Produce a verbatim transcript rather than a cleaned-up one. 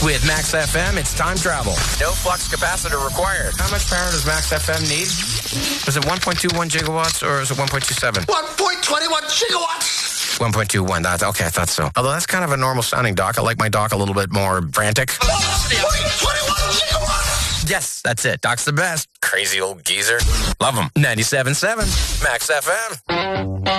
With Max F M, it's time travel. No flux capacitor required. How much power does Max F M need? Is it one point two one gigawatts or is it one point two seven? one point two one gigawatts! one point two one, that's okay, I thought so. Although that's kind of a normal sounding dock. I like my dock a little bit more frantic. one point two one gigawatts! Yes, that's it. Doc's the best. Crazy old geezer. Love him. ninety-seven point seven Max F M.